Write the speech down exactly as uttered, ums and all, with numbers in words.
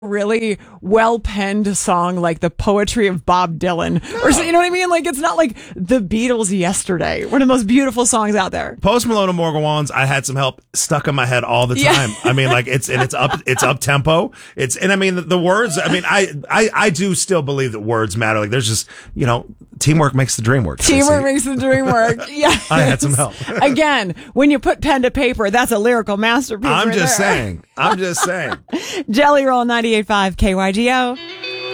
really well penned song like the poetry of Bob Dylan no. or so, you know what I mean? Like it's not like the Beatles Yesterday, one of the most beautiful songs out there. Post Malone and Morgan Wallen's I Had Some Help stuck in my head all the time. Yeah. I mean, like it's and it's up it's up tempo. It's and I mean the, the words. I mean, I, I I do still believe that words matter. Like there's just you know teamwork makes the dream work. Teamwork makes the dream work. Yeah, I had some help. Again, when you put pen to paper, that's a lyrical masterpiece. I'm right just there. saying. I'm just saying. Jelly Roll ninety-eight point five K Y G O.